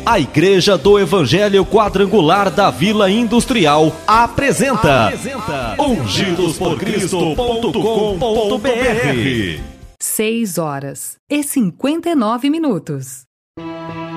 A Igreja do Evangelho Quadrangular da Vila Industrial apresenta ungidosporcristo.com.br. 6 horas e 59 minutos.